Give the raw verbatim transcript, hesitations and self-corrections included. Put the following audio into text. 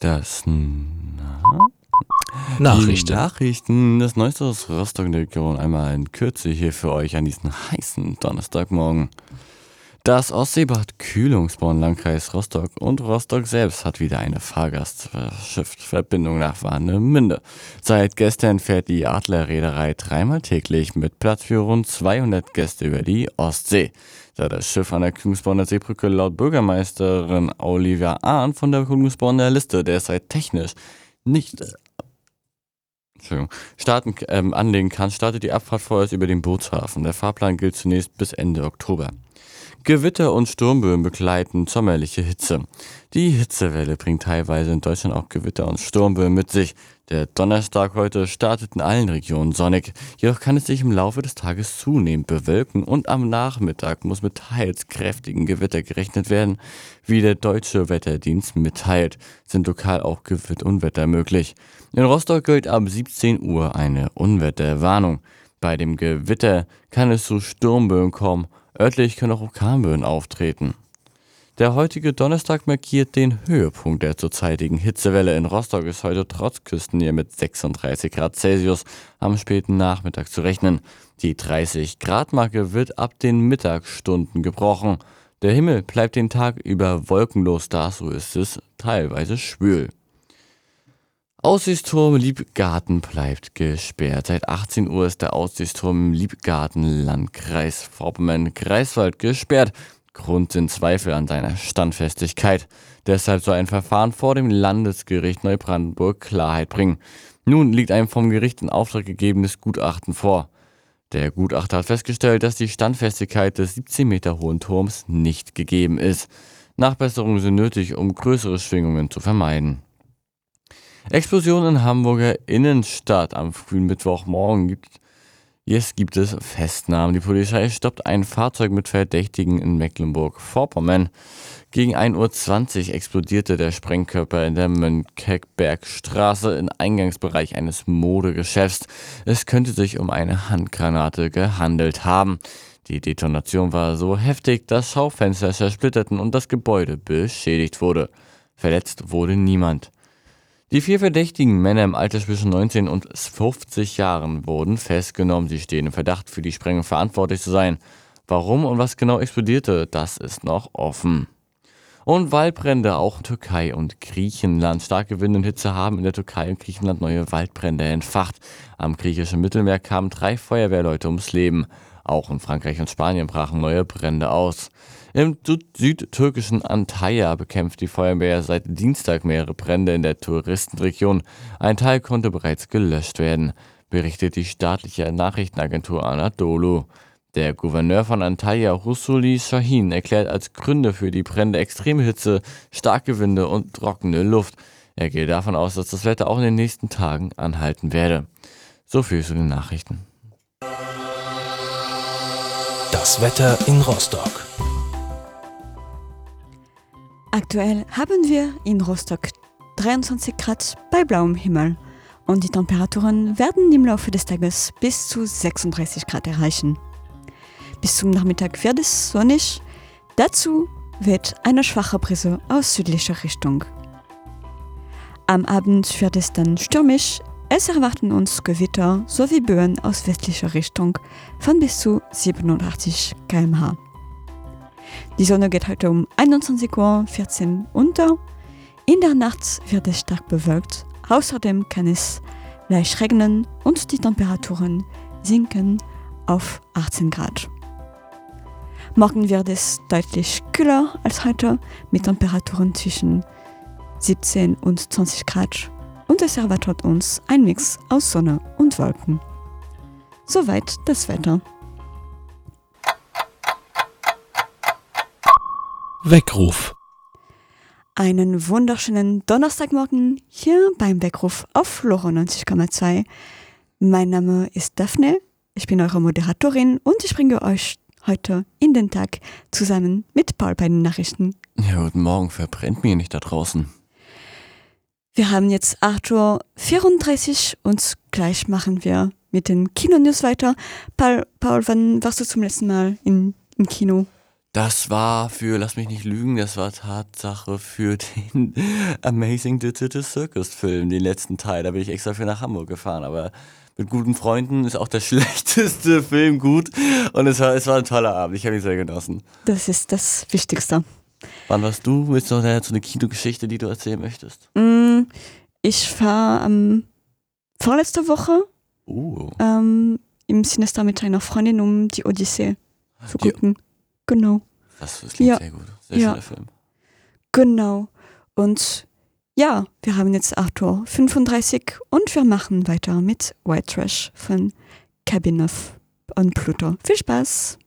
Das na, Nachrichten. Die Nachrichten des Neueste aus Rostock in der Region. Einmal in Kürze hier für euch an diesem heißen Donnerstagmorgen. Das Ostseebad Kühlungsborn im Landkreis Rostock und Rostock selbst hat wieder eine Fahrgastschiffsverbindung nach Warnemünde. Seit gestern fährt die Adler-Reederei dreimal täglich mit Platz für rund zweihundert Gäste über die Ostsee. Da das Schiff an der Kühlungsborner Seebrücke laut Bürgermeisterin Olivia Ahn von der Kühlungsborner Liste derzeit technisch nicht Entschuldigung, starten, ähm, anlegen kann, startet die Abfahrt vorerst über den Bootshafen. Der Fahrplan gilt zunächst bis Ende Oktober. Gewitter und Sturmböen begleiten sommerliche Hitze. Die Hitzewelle bringt teilweise in Deutschland auch Gewitter und Sturmböen mit sich. Der Donnerstag heute startet in allen Regionen sonnig, jedoch kann es sich im Laufe des Tages zunehmend bewölken und am Nachmittag muss mit teils kräftigen Gewitter gerechnet werden. Wie der Deutsche Wetterdienst mitteilt, sind lokal auch Gewitter und Unwetter möglich. In Rostock gilt ab siebzehn Uhr eine Unwetterwarnung. Bei dem Gewitter kann es zu Sturmböen kommen. Örtlich können auch Orkanböen auftreten. Der heutige Donnerstag markiert den Höhepunkt der zurzeitigen Hitzewelle. In Rostock ist heute trotz Küstennähe mit sechsunddreißig Grad Celsius am späten Nachmittag zu rechnen. Die dreißig Grad Marke wird ab den Mittagsstunden gebrochen. Der Himmel bleibt den Tag über wolkenlos da, so ist es teilweise schwül. Aussichtsturm Liebgarten bleibt gesperrt. Seit achtzehn Uhr ist der Aussichtsturm im Liebgarten, Landkreis Vorpommern-Greifswald gesperrt. Grund sind Zweifel an seiner Standfestigkeit. Deshalb soll ein Verfahren vor dem Landesgericht Neubrandenburg Klarheit bringen. Nun liegt ein vom Gericht in Auftrag gegebenes Gutachten vor. Der Gutachter hat festgestellt, dass die Standfestigkeit des siebzehn Meter hohen Turms nicht gegeben ist. Nachbesserungen sind nötig, um größere Schwingungen zu vermeiden. Explosion in Hamburger Innenstadt. Am frühen Mittwochmorgen gibt, jetzt gibt es Festnahmen. Die Polizei stoppt ein Fahrzeug mit Verdächtigen in Mecklenburg-Vorpommern. Gegen ein Uhr zwanzig explodierte der Sprengkörper in der Mönckebergstraße im Eingangsbereich eines Modegeschäfts. Es könnte sich um eine Handgranate gehandelt haben. Die Detonation war so heftig, dass Schaufenster zersplitterten und das Gebäude beschädigt wurde. Verletzt wurde niemand. Die vier verdächtigen Männer im Alter zwischen neunzehn und fünfzig Jahren wurden festgenommen. Sie stehen im Verdacht, für die Sprengung verantwortlich zu sein. Warum und was genau explodierte, das ist noch offen. Und Waldbrände auch in Türkei und Griechenland. Starke Winde und Hitze haben in der Türkei und Griechenland neue Waldbrände entfacht. Am griechischen Mittelmeer kamen drei Feuerwehrleute ums Leben. Auch in Frankreich und Spanien brachen neue Brände aus. Im südtürkischen Antalya bekämpft die Feuerwehr seit Dienstag mehrere Brände in der Touristenregion. Ein Teil konnte bereits gelöscht werden, berichtet die staatliche Nachrichtenagentur Anadolu. Der Gouverneur von Antalya, Rusuli Shahin, erklärt als Gründe für die Brände extreme Hitze, starke Winde und trockene Luft. Er geht davon aus, dass das Wetter auch in den nächsten Tagen anhalten werde. So viel zu den Nachrichten. Das Wetter in Rostock. Aktuell haben wir in Rostock dreiundzwanzig Grad bei blauem Himmel und die Temperaturen werden im Laufe des Tages bis zu sechsunddreißig Grad erreichen. Bis zum Nachmittag wird es sonnig, dazu weht eine schwache Brise aus südlicher Richtung. Am Abend wird es dann stürmisch, es erwarten uns Gewitter sowie Böen aus westlicher Richtung von bis zu siebenundachtzig Kilometer pro Stunde. Die Sonne geht heute um einundzwanzig Uhr vierzehn unter. In der Nacht wird es stark bewölkt. Außerdem kann es leicht regnen und die Temperaturen sinken auf achtzehn Grad. Morgen wird es deutlich kühler als heute mit Temperaturen zwischen siebzehn und zwanzig Grad und es erwartet uns ein Mix aus Sonne und Wolken. Soweit das Wetter. Weckruf. Einen wunderschönen Donnerstagmorgen hier beim Weckruf auf Lora neunzig Komma zwei. Mein Name ist Daphne, ich bin eure Moderatorin und ich bringe euch heute in den Tag zusammen mit Paul bei den Nachrichten. Ja, guten Morgen, verbrennt mir nicht da draußen. Wir haben jetzt acht Uhr vierunddreißig und gleich machen wir mit den Kino-News weiter. Paul, Paul, wann warst du zum letzten Mal in, im Kino? Das war für, lass mich nicht lügen, das war Tatsache für den Amazing Digital Circus Film, den letzten Teil. Da bin ich extra für nach Hamburg gefahren, aber mit guten Freunden ist auch der schlechteste Film gut und es war, es war ein toller Abend, ich habe ihn sehr genossen. Das ist das Wichtigste. Wann warst du? Willst du noch eine, so eine Kinogeschichte, die du erzählen möchtest? Mm, ich war ähm, vorletzte Woche Uh, ähm, im Cinestar mit einer Freundin, um die Odyssee zu Die- gucken. Genau, das, das klingt Ja. sehr gut. Sehr Ja. schöner Film. genau. Und ja, wir haben jetzt acht Uhr fünfunddreißig und wir machen weiter mit White Trash von Cabin of on Pluto. Viel Spaß!